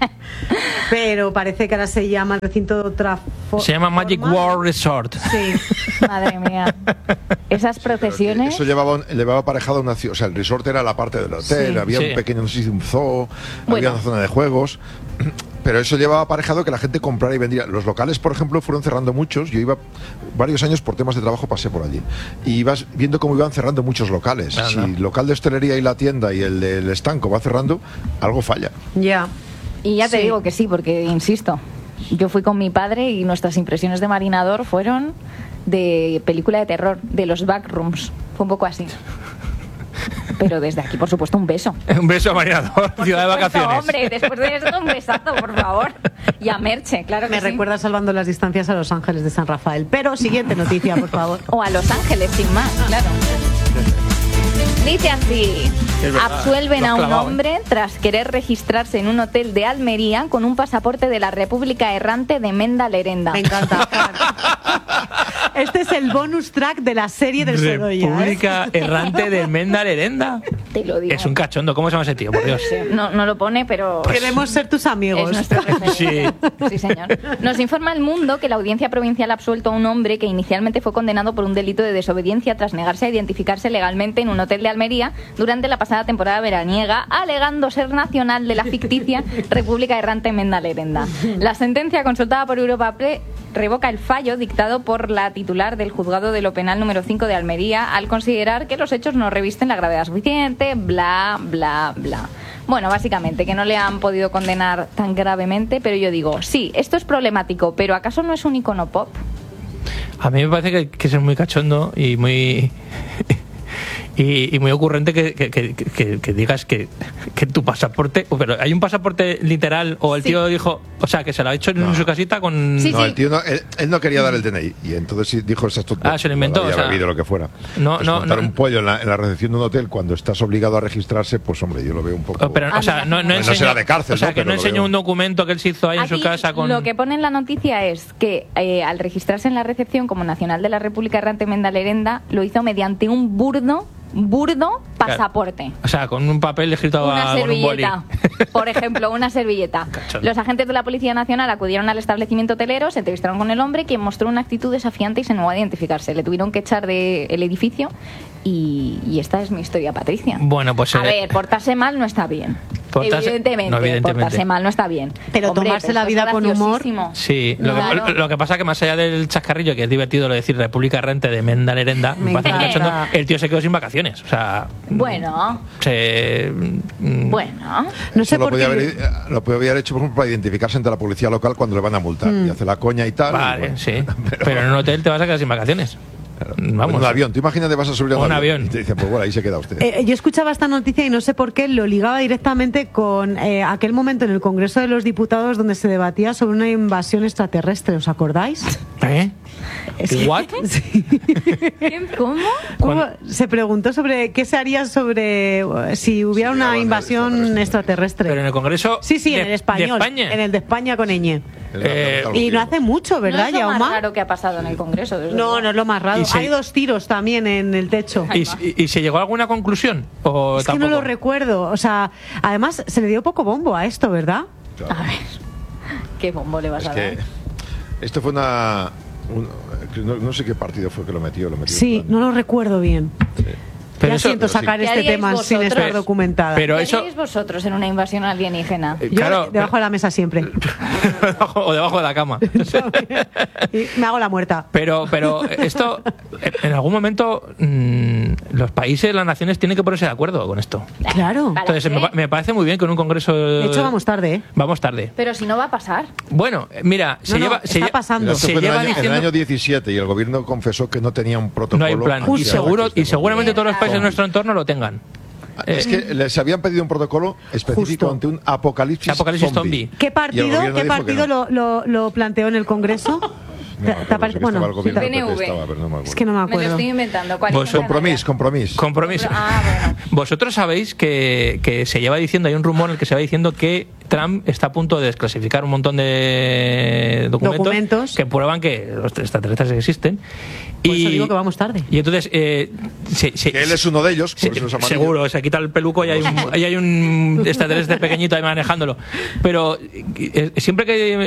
Speaker 1: Pero parece que ahora se llama el recinto de otra
Speaker 4: Se llama Magic World Resort.
Speaker 1: Sí.
Speaker 2: Madre mía. Esas procesiones...
Speaker 3: Eso llevaba aparejado una ciudad, o sea, el resort era la parte del hotel,
Speaker 1: Sí.
Speaker 3: había
Speaker 4: Sí.
Speaker 3: un pequeño, no sé si un zoo,
Speaker 2: Bueno.
Speaker 3: había una zona de juegos. Pero eso llevaba aparejado que la gente comprara y vendiera. Los locales, por ejemplo, fueron cerrando muchos. Yo iba varios años por temas de trabajo, pasé por allí. Y ibas viendo cómo iban cerrando muchos locales.
Speaker 4: Anda.
Speaker 3: Si el local de hostelería y la tienda y el del estanco va cerrando, algo falla.
Speaker 1: Ya.
Speaker 2: Y ya te
Speaker 1: Sí.
Speaker 2: digo que sí, porque insisto, yo fui con mi padre y nuestras impresiones de Marinador fueron de película de terror, de los backrooms. Fue un poco así. Pero desde aquí, por supuesto, un beso.
Speaker 4: Un beso a Marinador, ciudad de vacaciones.
Speaker 2: Hombre, después de esto, un besazo, por favor. Y a Merche, claro que
Speaker 1: Me
Speaker 2: sí.
Speaker 1: recuerda salvando las distancias a Los Ángeles de San Rafael. Pero siguiente noticia, por favor.
Speaker 2: O a Los Ángeles, sin más, claro. Dice así:
Speaker 4: Es verdad,
Speaker 2: absuelven
Speaker 4: lo has
Speaker 2: a un
Speaker 4: clavado,
Speaker 2: hombre tras querer registrarse en un hotel de Almería con un pasaporte de la República Errante de Menda Lerenda.
Speaker 1: Me encanta. Este es el bonus track de la serie del Sedoya.
Speaker 4: República Errante de Menda Lerenda.
Speaker 2: Te lo digo.
Speaker 4: Es un cachondo. ¿Cómo se llama ese tío? Por Dios.
Speaker 2: No lo pone, pero...
Speaker 1: Queremos ser tus amigos.
Speaker 2: Es nuestro referente.
Speaker 4: Sí.
Speaker 2: Sí, señor. Nos informa El Mundo que la Audiencia Provincial ha absuelto a un hombre que inicialmente fue condenado por un delito de desobediencia tras negarse a identificarse legalmente en un hotel de Almería durante la pasada temporada veraniega, alegando ser nacional de la ficticia República Errante Menda Lerenda. La sentencia consultada por Europa revoca el fallo dictado por la titular del Juzgado de lo Penal número 5 de Almería al considerar que los hechos no revisten la gravedad suficiente, bla, bla, bla. Bueno, básicamente, que no le han podido condenar tan gravemente, pero yo digo, sí, esto es problemático, pero ¿acaso no es un icono pop?
Speaker 4: A mí me parece que es muy cachondo y muy... Y muy ocurrente que digas que tu pasaporte... Pero hay un pasaporte literal o el
Speaker 2: Sí.
Speaker 4: tío dijo... O sea, que se lo ha hecho en su casita con...
Speaker 2: Sí,
Speaker 3: No,
Speaker 2: sí.
Speaker 3: el tío no, él no quería dar el DNI y entonces sí dijo esas tonterías.
Speaker 4: Ah, se lo inventó,
Speaker 3: Había
Speaker 4: o sea,
Speaker 3: bebido lo que fuera.
Speaker 4: no,
Speaker 3: Pues
Speaker 4: no,
Speaker 3: montar
Speaker 4: no.
Speaker 3: un pollo en la recepción de un hotel cuando estás obligado a registrarse, pues hombre, yo lo veo un poco...
Speaker 4: Pero, o sea, no
Speaker 3: no
Speaker 4: enseñó,
Speaker 3: será de cárcel,
Speaker 4: o sea,
Speaker 3: ¿no?
Speaker 4: que
Speaker 3: Pero
Speaker 4: no
Speaker 3: lo
Speaker 4: enseñó
Speaker 3: veo.
Speaker 4: un documento que él se hizo ahí en su
Speaker 2: Aquí
Speaker 4: casa con...
Speaker 2: Lo que pone en la noticia es que al registrarse en la recepción como nacional de la República Errante Menda Lerenda, lo hizo mediante un burdo pasaporte.
Speaker 4: O sea, con un papel escrito
Speaker 2: Una
Speaker 4: con un boli.
Speaker 2: servilleta, por ejemplo, una servilleta.
Speaker 4: Cachondo.
Speaker 2: Los agentes de la Policía Nacional acudieron al establecimiento hotelero, se entrevistaron con el hombre, quien mostró una actitud desafiante y se negó a identificarse. Le tuvieron que echar del edificio y esta es mi historia, Patricia.
Speaker 4: Bueno, pues...
Speaker 2: A ver, portarse mal no está bien. Evidentemente,
Speaker 4: No, evidentemente.
Speaker 2: portarse mal no está bien.
Speaker 1: Pero tomarse la
Speaker 2: esto es
Speaker 1: vida con humor.
Speaker 2: graciosísimo.
Speaker 4: Sí,
Speaker 2: Claro.
Speaker 4: lo que pasa que más allá del chascarrillo, que es divertido lo de decir República Rente de Menda Lerenda,
Speaker 1: Me
Speaker 4: me parece muy
Speaker 1: encanta.
Speaker 4: cachondo, el tío se quedó sin vacaciones. O sea,
Speaker 2: Bueno, bueno.
Speaker 1: No sé
Speaker 3: Eso lo
Speaker 1: por
Speaker 3: podía,
Speaker 1: qué.
Speaker 3: lo podía haber hecho, por ejemplo, para identificarse ante la policía local cuando le van a multar. Y hace la coña y tal. y
Speaker 4: Vale,
Speaker 3: bueno.
Speaker 4: sí. Pero en un hotel te vas a quedar sin vacaciones. Vamos.
Speaker 3: En un avión. Tú imagínate, vas a subir a
Speaker 4: Un avión.
Speaker 3: y te dicen, pues bueno, ahí se queda usted.
Speaker 1: Yo escuchaba esta noticia y no sé por qué lo ligaba directamente con aquel momento en el Congreso de los Diputados donde se debatía sobre una invasión extraterrestre. ¿Os acordáis?
Speaker 4: ¿Eh?
Speaker 1: Es que-
Speaker 4: ¿What?
Speaker 1: Sí.
Speaker 2: ¿Cómo?
Speaker 1: Se preguntó sobre qué se haría sobre si hubiera
Speaker 3: Sí,
Speaker 1: una
Speaker 3: hablan de
Speaker 1: invasión
Speaker 3: extraterrestre.
Speaker 1: extraterrestre.
Speaker 4: Pero en el Congreso.
Speaker 1: Sí, en
Speaker 4: de-
Speaker 1: el español.
Speaker 4: De España.
Speaker 1: En el de España con ñ.
Speaker 3: Es la pregunta al
Speaker 1: Y no
Speaker 3: gobierno.
Speaker 1: hace mucho, ¿verdad,
Speaker 2: no es lo más
Speaker 1: Jaume?
Speaker 2: raro que ha pasado en el Congreso. desde
Speaker 1: No,
Speaker 2: luego.
Speaker 1: no es lo más raro.
Speaker 4: Y se-
Speaker 1: Hay 2 tiros también en el techo.
Speaker 4: ¿Y se llegó a alguna conclusión? ¿O
Speaker 1: Es que
Speaker 4: tampoco?
Speaker 1: no lo recuerdo. O sea, además se le dio poco bombo a esto, ¿verdad?
Speaker 3: Claro.
Speaker 2: A ver, ¿qué bombo le vas
Speaker 3: Es
Speaker 2: a
Speaker 3: que
Speaker 2: dar?
Speaker 3: esto fue no sé qué partido fue que lo metió.
Speaker 1: Sí,
Speaker 3: en plan.
Speaker 1: no lo recuerdo bien.
Speaker 4: Pero
Speaker 1: ya
Speaker 4: eso-
Speaker 1: siento
Speaker 3: pero sí.
Speaker 1: sacar
Speaker 2: ¿Qué
Speaker 1: este
Speaker 2: haríais
Speaker 1: tema sin
Speaker 2: vosotros?
Speaker 1: estar documentada.
Speaker 4: Pero
Speaker 2: ¿Qué
Speaker 4: eso.
Speaker 2: haríais vosotros en una invasión alienígena?
Speaker 1: Yo
Speaker 4: claro,
Speaker 1: debajo de la mesa siempre.
Speaker 4: o debajo de la cama.
Speaker 1: Y me hago la muerta.
Speaker 4: Pero esto, en algún momento, los países, las naciones tienen que ponerse de acuerdo con esto.
Speaker 1: Claro.
Speaker 2: Vale.
Speaker 4: Entonces, me parece muy bien que en un congreso.
Speaker 1: De hecho, vamos tarde, ¿eh?
Speaker 4: Vamos tarde.
Speaker 2: Pero si no va a pasar.
Speaker 4: Bueno, mira,
Speaker 1: No, no, está pasando.
Speaker 3: Esto
Speaker 4: se
Speaker 3: fue en el
Speaker 4: lleva
Speaker 3: año- en el
Speaker 4: diciendo.
Speaker 3: año 17 y el gobierno confesó que no tenía un protocolo.
Speaker 4: No hay plan.
Speaker 3: anti-
Speaker 4: Y seguramente todos los países de
Speaker 2: Claro.
Speaker 4: nuestro entorno lo tengan.
Speaker 3: Es que les habían pedido un protocolo específico
Speaker 1: Justo.
Speaker 3: ante un apocalipsis,
Speaker 4: Apocalipsis zombie.
Speaker 1: ¿Qué
Speaker 3: Y el
Speaker 1: partido,
Speaker 3: gobierno
Speaker 1: qué
Speaker 3: dijo que
Speaker 1: partido
Speaker 3: no.
Speaker 1: lo planteó en el Congreso?
Speaker 3: No,
Speaker 1: ¿Te
Speaker 3: me acuerdo,
Speaker 1: parece?
Speaker 3: sí que estaba el
Speaker 1: Bueno,
Speaker 3: gobierno
Speaker 2: sí,
Speaker 3: del PP
Speaker 2: PNV.
Speaker 3: estaba, pero no me acuerdo.
Speaker 1: es que no me
Speaker 2: Me lo
Speaker 1: acuerdo.
Speaker 2: estoy inventando. ¿Cuál
Speaker 4: Vos-
Speaker 2: es la
Speaker 3: Compromiso.
Speaker 4: Compromiso.
Speaker 2: Ah, bueno.
Speaker 4: Vosotros sabéis que se lleva diciendo, hay un rumor en el que se va diciendo que Trump está a punto de desclasificar un montón de documentos que prueban que los extraterrestres existen.
Speaker 1: Por eso digo que vamos tarde.
Speaker 4: Y entonces,
Speaker 3: Que él es uno de ellos, por eso es amarillo.
Speaker 4: seguro, se quita el peluco y ahí hay un extraterrestre pequeñito ahí manejándolo. Pero siempre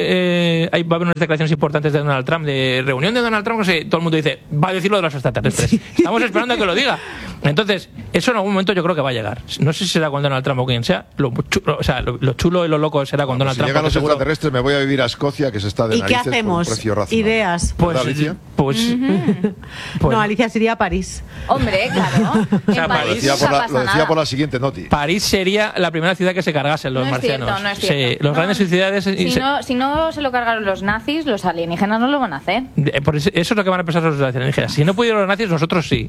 Speaker 4: que va a haber unas declaraciones importantes de Donald Trump, de reunión de Donald Trump, no sé, todo el mundo dice, va a decir lo de los extraterrestres. Estamos esperando a que lo diga. Entonces, eso en algún momento yo creo que va a llegar. No sé si será con Donald Trump o quien sea. Lo chulo y lo loco será con Donald
Speaker 3: Si
Speaker 4: Trump.
Speaker 3: llegan
Speaker 4: porque
Speaker 3: los
Speaker 4: seguro-
Speaker 3: extraterrestres, me voy a vivir a Escocia, que se está de
Speaker 1: ¿Y qué
Speaker 3: narices por un
Speaker 1: hacemos?
Speaker 3: precio razonable.
Speaker 1: Ideas.
Speaker 4: Pues,
Speaker 3: ¿Verdad, Alicia?
Speaker 4: pues
Speaker 1: No, Alicia sería a París.
Speaker 2: Hombre, claro.
Speaker 4: sea,
Speaker 2: En
Speaker 3: Lo
Speaker 2: París
Speaker 3: decía,
Speaker 2: nunca
Speaker 3: por la,
Speaker 2: pasa
Speaker 3: lo decía
Speaker 2: nada.
Speaker 3: por la siguiente noti.
Speaker 4: París sería la primera ciudad que se cargasen los
Speaker 2: No es
Speaker 4: marcianos.
Speaker 2: cierto, no es cierto.
Speaker 4: Sí, los
Speaker 2: No.
Speaker 4: grandes ciudades.
Speaker 2: Si no se lo cargaron los nazis, los alienígenas no lo van a hacer.
Speaker 4: Por eso es lo que van a pensar los alienígenas. Si no pudieron los nazis, nosotros sí.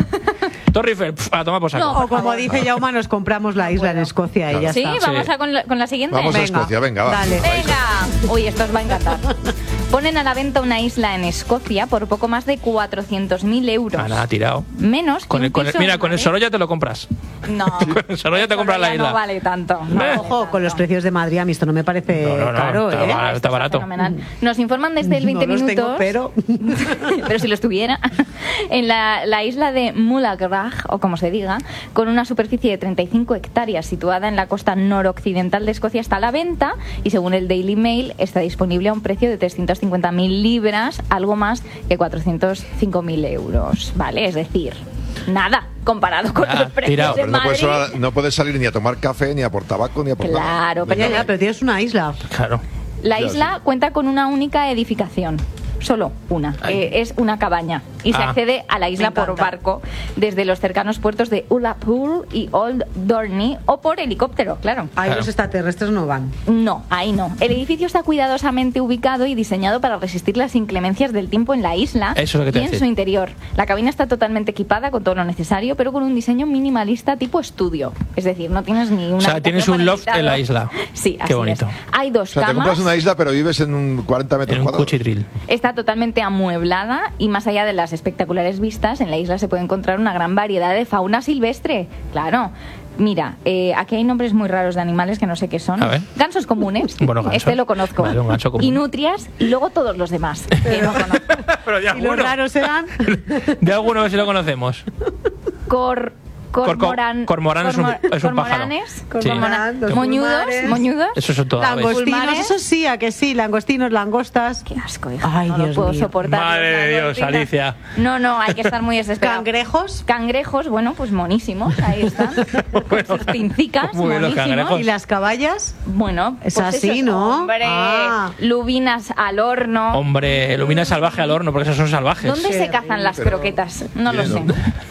Speaker 4: Torre Eiffel, a tomar por saco.
Speaker 2: No,
Speaker 1: O
Speaker 2: por
Speaker 1: como
Speaker 2: favor.
Speaker 1: dice Jaume, nos compramos la isla en Escocia y ya
Speaker 2: Sí,
Speaker 1: está.
Speaker 2: vamos a con la siguiente.
Speaker 3: Vamos a Escocia, venga, va.
Speaker 1: Dale.
Speaker 2: Venga. Uy, esto os va a encantar. Ponen a la venta una isla en Escocia por poco más de 400.000 euros.
Speaker 4: Ah, nada, tirado.
Speaker 2: Menos que un piso
Speaker 4: Mira,
Speaker 2: en
Speaker 4: con el
Speaker 2: Madrid.
Speaker 4: Sorolla te lo compras.
Speaker 2: No.
Speaker 4: Con el Sorolla te compras la
Speaker 2: Sorolla
Speaker 4: isla.
Speaker 2: No vale tanto. no vale
Speaker 1: Ojo, con los
Speaker 2: tanto.
Speaker 1: precios de Madrid, a mí esto no me parece
Speaker 4: No,
Speaker 1: caro,
Speaker 4: está
Speaker 1: ¿eh?
Speaker 4: barato. Está barato.
Speaker 2: Fenomenal. Nos informan desde el 20
Speaker 1: No los
Speaker 2: minutos.
Speaker 1: tengo, pero...
Speaker 2: pero si los tuviera, en la isla de Mullagrag, o como se diga, con una superficie de 35 hectáreas situada en la costa noroccidental de Escocia, está a la venta y según el Daily Mail está disponible a un precio de 350.000 libras, algo más que 405.000 euros, ¿vale? Es decir, nada comparado con
Speaker 4: Nada,
Speaker 2: los precios
Speaker 4: tirado.
Speaker 2: de
Speaker 3: Pero
Speaker 2: Madrid.
Speaker 3: no puedes salir ni a tomar café, ni a por tabaco, ni a por nada.
Speaker 2: Claro, pero
Speaker 1: Ya, pero tienes una isla.
Speaker 4: Claro.
Speaker 2: la
Speaker 3: Ya,
Speaker 2: isla
Speaker 3: sí.
Speaker 2: cuenta con una única edificación. Solo una.
Speaker 4: Ay.
Speaker 2: Es una cabaña. Y se
Speaker 4: Ah.
Speaker 2: accede a la isla
Speaker 1: Me
Speaker 2: por
Speaker 1: encanta.
Speaker 2: barco desde los cercanos puertos de Ullapool y Old Dorney o por helicóptero, claro.
Speaker 1: Ahí
Speaker 4: Claro.
Speaker 1: los extraterrestres no van.
Speaker 2: No, ahí no. El edificio está cuidadosamente ubicado y diseñado para resistir las inclemencias del tiempo en la isla
Speaker 4: Eso es lo que te
Speaker 2: y
Speaker 4: iba a
Speaker 2: en
Speaker 4: decir.
Speaker 2: su interior. La cabina está totalmente equipada con todo lo necesario, pero con un diseño minimalista tipo estudio. Es decir, no tienes ni una
Speaker 4: O sea, tienes un loft en la isla.
Speaker 2: Sí, así
Speaker 4: Qué bonito.
Speaker 2: es. Hay dos
Speaker 3: O sea, te
Speaker 2: camas.
Speaker 3: compras una isla, pero vives en un 40 metros
Speaker 4: En un
Speaker 3: cuadrados.
Speaker 4: cuchitril.
Speaker 2: Está totalmente amueblada y más allá de las espectaculares vistas, en la isla se puede encontrar una gran variedad de fauna silvestre. Claro. Mira, aquí hay nombres muy raros de animales que no sé qué son.
Speaker 4: A ver.
Speaker 2: Gansos comunes.
Speaker 4: Bueno, ganso.
Speaker 2: Este lo conozco.
Speaker 4: Vale, un ganso común.
Speaker 2: Y nutrias y luego todos los demás. Que no conozco.
Speaker 4: Pero de
Speaker 1: Y los raros eran...
Speaker 4: De alguno a ver si lo conocemos. Cormorán es un pájaro.
Speaker 2: Cormoranes,
Speaker 4: Sí.
Speaker 2: moñudos.
Speaker 4: Eso son todo aves.
Speaker 1: Langostinos,
Speaker 2: Pulmares.
Speaker 1: eso sí, a que sí, langostinos, langostas.
Speaker 2: Qué asco, hija.
Speaker 1: Ay,
Speaker 2: no lo
Speaker 1: Dios
Speaker 2: puedo
Speaker 1: mío.
Speaker 2: soportar.
Speaker 4: Madre de Dios,
Speaker 2: Langostinas.
Speaker 4: Alicia.
Speaker 2: No, hay que estar muy desesperado.
Speaker 1: Cangrejos.
Speaker 2: Cangrejos, bueno, pues monísimos, ahí están.
Speaker 4: Bueno,
Speaker 2: Con sus pincicas,
Speaker 4: muy bien los
Speaker 2: monísimos.
Speaker 4: cangrejos.
Speaker 1: ¿Y las caballas?
Speaker 2: Bueno,
Speaker 1: Es
Speaker 2: pues
Speaker 1: así,
Speaker 2: esos,
Speaker 1: ¿no?
Speaker 2: Hombre,
Speaker 1: Ah.
Speaker 2: lubinas al horno.
Speaker 4: Hombre, lumina salvaje al horno, porque esas son salvajes.
Speaker 2: ¿Dónde se cazan las
Speaker 3: Pero-
Speaker 2: croquetas? No lo sé.
Speaker 3: ¿Dónde?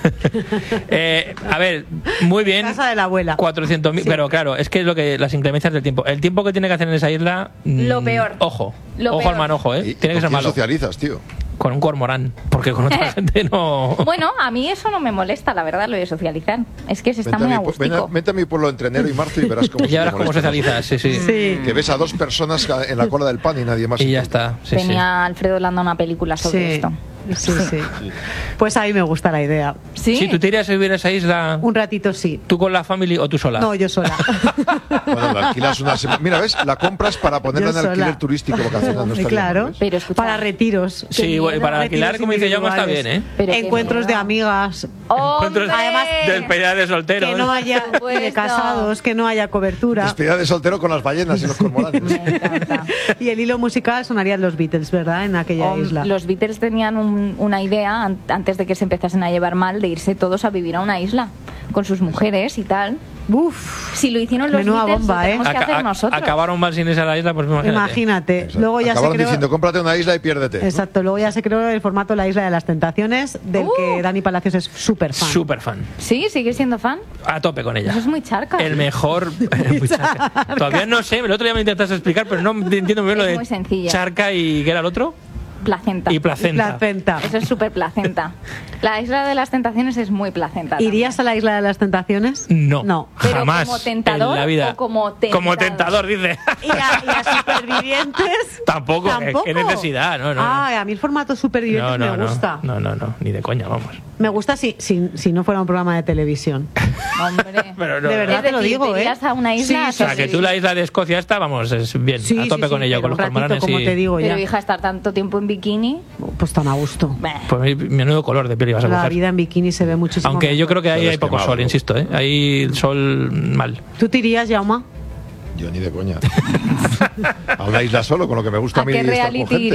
Speaker 4: A ver, muy bien.
Speaker 1: Casa de la abuela.
Speaker 4: 400.000,
Speaker 1: Sí.
Speaker 4: pero claro, es que es lo que las inclemencias del tiempo. El tiempo que tiene que hacer en esa isla.
Speaker 2: Lo peor.
Speaker 4: Ojo.
Speaker 2: Lo
Speaker 4: Ojo
Speaker 2: peor.
Speaker 4: al manojo,
Speaker 3: ¿Y
Speaker 4: Tiene que
Speaker 3: con
Speaker 4: ser
Speaker 3: quién
Speaker 4: malo.
Speaker 3: socializas, tío?
Speaker 4: Con un cormorán, porque con otra gente no.
Speaker 2: Bueno, a mí eso no me molesta, la verdad, lo de socializar. Es que se está muy a gustico.
Speaker 3: Vente a mi pueblo entre enero y marzo y verás cómo
Speaker 4: Ya verás cómo socializas, sí, sí.
Speaker 1: Sí.
Speaker 3: Que ves a dos personas en la cola del pan y nadie más.
Speaker 4: Y ya está. Sí, sí.
Speaker 2: Tenía Alfredo Landa una película sobre
Speaker 1: Sí.
Speaker 2: esto.
Speaker 1: Sí. Pues a mí me gusta la idea.
Speaker 2: ¿Sí?
Speaker 4: Si tú te irías a vivir a esa isla,
Speaker 1: Un ratito sí.
Speaker 4: ¿tú con la familia o tú sola?
Speaker 1: No, yo sola.
Speaker 3: Bueno, la alquilas una semana. Mira, ¿ves? La compras para ponerla
Speaker 1: Yo
Speaker 3: en alquiler
Speaker 1: sola.
Speaker 3: turístico vacacional. No estaría
Speaker 1: Claro.
Speaker 3: mal, ¿ves?
Speaker 2: Pero escucha,
Speaker 1: Para retiros.
Speaker 4: Sí,
Speaker 2: Qué
Speaker 4: bueno, para
Speaker 2: miedo.
Speaker 4: alquilar, como dice Jaume, está bien, ¿eh?
Speaker 2: Pero qué
Speaker 1: Encuentros de
Speaker 2: miedo.
Speaker 1: amigas.
Speaker 4: Encuentros
Speaker 2: ¡Hombre!
Speaker 4: despedida de solteros.
Speaker 1: Que no haya
Speaker 2: Por
Speaker 1: ni de
Speaker 2: supuesto.
Speaker 1: casados, que no haya cobertura.
Speaker 3: Despedida de soltero con las ballenas y los cormoranes.
Speaker 2: Me encanta.
Speaker 1: Y el hilo musical sonarían los Beatles, ¿verdad? En aquella isla.
Speaker 2: Los Beatles tenían una idea antes de que se empezasen a llevar mal de irse todos a vivir a una isla con sus mujeres y tal.
Speaker 1: Uf,
Speaker 2: Si lo hicieron los
Speaker 1: Menuda
Speaker 2: Beatles,
Speaker 1: bomba,
Speaker 2: lo tenemos que hacer nosotros.
Speaker 4: Acabaron mal sin irse a la isla, pues imagínate.
Speaker 1: imagínate.
Speaker 3: Exacto.
Speaker 1: Luego ya
Speaker 3: Acabaron
Speaker 1: se creó.
Speaker 3: diciendo, cómprate una isla y piérdete.
Speaker 1: Exacto, luego ya se creó el formato La Isla de las Tentaciones, del que Dani Palacios es súper fan.
Speaker 4: Súper fan.
Speaker 2: ¿Sí? ¿Sigues siendo fan?
Speaker 4: A tope con ella.
Speaker 2: Eso es muy charca.
Speaker 4: El mejor. Muy charca. Todavía no sé, el otro día me intentaste explicar, pero no entiendo muy bien lo
Speaker 2: Es
Speaker 4: de
Speaker 2: muy sencillo.
Speaker 4: charca y ¿qué era el otro?
Speaker 2: Placenta.
Speaker 4: Y placenta.
Speaker 1: Placenta.
Speaker 2: Eso es súper placenta. La Isla de las Tentaciones es muy placenta. también.
Speaker 1: ¿Irías a la Isla de las Tentaciones?
Speaker 4: No,
Speaker 1: No.
Speaker 2: Pero
Speaker 4: jamás.
Speaker 2: como tentador
Speaker 4: en la vida.
Speaker 2: o como tentador.
Speaker 4: Como tentador, dice.
Speaker 1: ¿Y a Supervivientes?
Speaker 4: Tampoco, qué necesidad, no.
Speaker 1: Ay, a mí el formato Supervivientes me gusta.
Speaker 4: No, ni de coña, vamos.
Speaker 1: Me gusta si no fuera un programa de televisión.
Speaker 2: Hombre.
Speaker 4: Pero no,
Speaker 1: De verdad
Speaker 2: Es
Speaker 1: te lo
Speaker 2: decir,
Speaker 1: digo,
Speaker 2: te irías a una isla
Speaker 1: Sí,
Speaker 4: O sea, que tú la isla de Escocia esta, vamos, es bien,
Speaker 1: Sí,
Speaker 4: a tope
Speaker 1: sí,
Speaker 4: con
Speaker 1: sí,
Speaker 4: ello,
Speaker 1: pero
Speaker 4: con los
Speaker 1: un ratito,
Speaker 4: cormoranes
Speaker 1: como
Speaker 4: y...
Speaker 1: te digo
Speaker 2: Pero
Speaker 1: ya.
Speaker 2: hija, estar tanto tiempo en bikini.
Speaker 1: Pues tan a gusto.
Speaker 2: Bah.
Speaker 4: Pues menudo color de piel ibas a
Speaker 1: La
Speaker 4: coger.
Speaker 1: vida en bikini se ve muchísimo
Speaker 4: Aunque yo
Speaker 1: mejor.
Speaker 4: creo que ahí
Speaker 3: Pero
Speaker 4: hay
Speaker 3: es
Speaker 4: poco
Speaker 3: quemado,
Speaker 4: sol,
Speaker 3: ¿no?
Speaker 4: insisto, ¿eh? Ahí el sol mal.
Speaker 1: ¿Tú te irías, Jaume?
Speaker 3: Yo ni de coña. A una isla solo, con lo que me gusta a
Speaker 2: ¿A
Speaker 3: mí
Speaker 2: qué
Speaker 3: estar con
Speaker 2: reality
Speaker 3: gente.